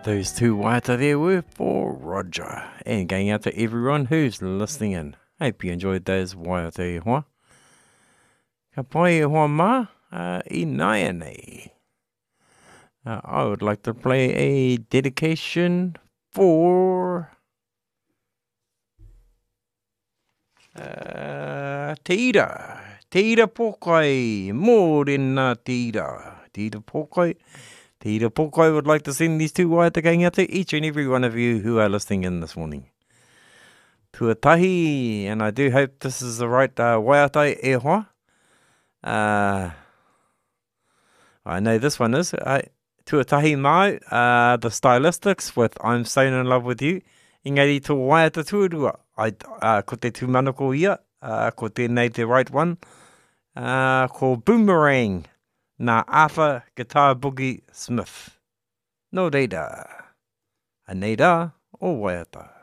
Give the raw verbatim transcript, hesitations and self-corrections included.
Those two waiata there were for Roger. And going out to everyone who's listening in. Hope you enjoyed those waiata e hoa. Ka pai e hoa ma, uh, I nai nei. Uh, I would like to play a dedication for uh, Te Ira. Te Ira Pokai. Mōrena Te Ira. Te Ira Pokai. Te Ira Pokai would like to send these two waiata going out to each and every one of you who are listening in this morning. Tuatahi, and I do hope this is the right uh, waiata e hoa. Uh, I know this one is. Uh, Tuatahi mai, uh, the stylistics with I'm So In Love With You. Engari tō waiata tuarua. I, uh, ko te tūmanako ia, uh, ko tēnei te right one. Uh, ko Boomerang. Nā Arthur Guitar Boogie Smith. No reira. A neira o waiata.